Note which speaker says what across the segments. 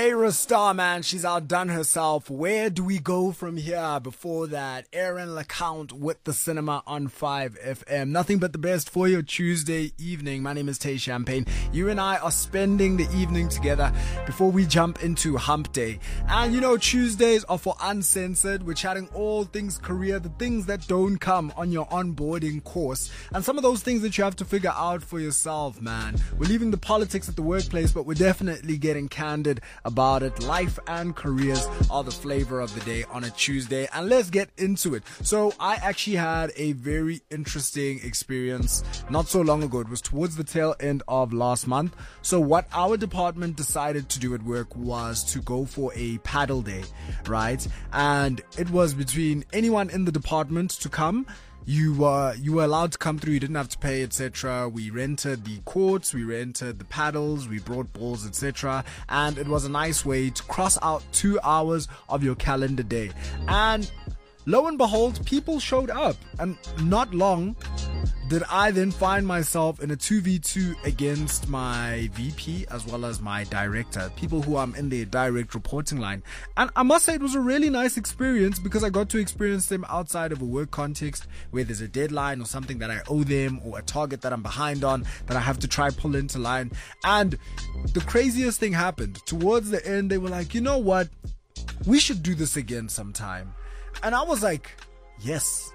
Speaker 1: Ayra Starr, she's outdone herself. Where do we go from here? Before that, Aaron LeCount with the cinema on 5FM. Nothing but the best for your Tuesday evening. My name is Tay Champagne. You and I are spending the evening together before we jump into Hump Day. And you know, Tuesdays are for Uncensored. We're chatting all things career, the things that don't come on your onboarding course, and some of those things that you have to figure out for yourself, man. We're leaving the politics at the workplace, but we're definitely getting candid about it. Life and careers are the flavor of the day on a Tuesday, and let's get into it. So I actually had a very interesting experience not so long ago. It was towards the tail end of last month. So what our department decided to do at work was to go for a paddle day, right? And it was between anyone in the department to come. You were allowed to come through. You didn't have to pay, etc. We rented the courts, we rented the paddles, we brought balls, etc. And it was a nice way to cross out 2 hours of your calendar day. And lo and behold, people showed up. And not long did I then find myself in a 2v2 against my VP as well as my director, people who I'm in their direct reporting line. And I must say it was a really nice experience because I got to experience them outside of a work context where there's a deadline or something that I owe them or a target that I'm behind on that I have to try pull into line. And the craziest thing happened. Towards the end, they were like, you know what? We should do this again sometime. And I was like, yes,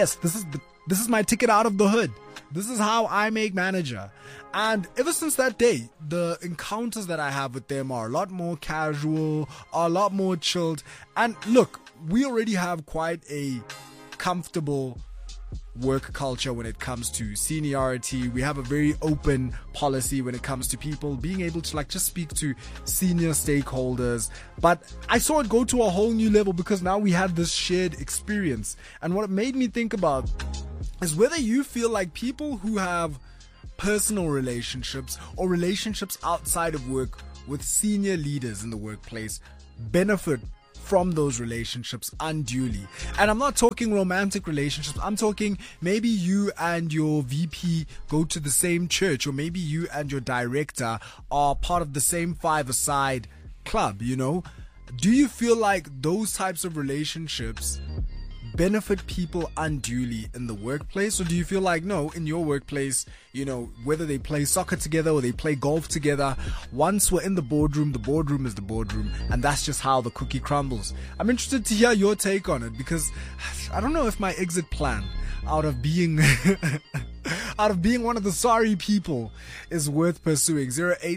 Speaker 1: this is my ticket out of the hood. This is how I make manager. And ever since that day, the encounters that I have with them are a lot more casual, are a lot more chilled. And look, we already have quite a comfortable work culture when it comes to seniority. We have a very open policy when it comes to people being able to just speak to senior stakeholders. But I saw it go to a whole new level because now we had this shared experience. And what it made me think about is whether you feel like people who have personal relationships or relationships outside of work with senior leaders in the workplace benefit from those relationships unduly. And I'm not talking romantic relationships. I'm talking maybe you and your VP go to the same church, or maybe you and your director are part of the same five-a-side club, you know? Do you feel like those types of relationships benefit people unduly in the workplace? Or do you feel like, no, in your workplace, you know, whether they play soccer together or they play golf together, once we're in the boardroom is the boardroom, and that's just how the cookie crumbles? I'm interested to hear your take on it, because I don't know if my exit plan out of being one of the sorry people is worth pursuing.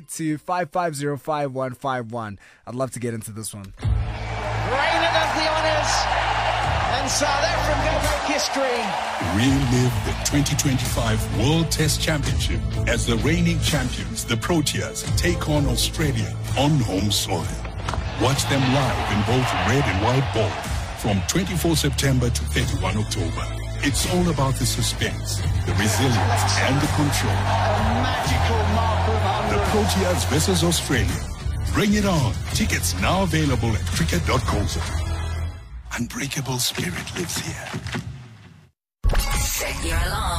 Speaker 1: 082-550-5151. I'd love to get into this one.
Speaker 2: Rayner does the honours, and South Africa make history.
Speaker 3: Relive the 2025 World Test Championship as the reigning champions, the Proteas, take on Australia on home soil. Watch them live in both red and white ball from 24 September to 31 October. It's all about the suspense, the resilience, and the control.
Speaker 2: A magical marker of 100.
Speaker 3: The Proteas versus Australia. Bring it on. Tickets now available at cricket.co.za. Unbreakable spirit lives here.
Speaker 4: Set your alarm.